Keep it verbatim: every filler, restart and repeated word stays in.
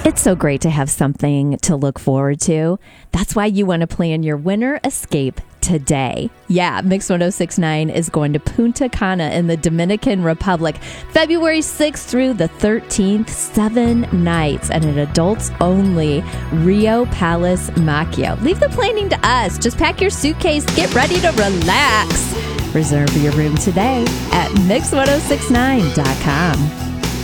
It's so great to have something to look forward to. That's why you want to plan your winter escape today. Yeah, Mix one oh six point nine is going to Punta Cana in the Dominican Republic, February sixth through the thirteenth, seven nights at an adults-only Rio Palace Macchio. Leave the planning to us. Just pack your suitcase, get ready to relax. Reserve your room today at mix one oh six nine dot com.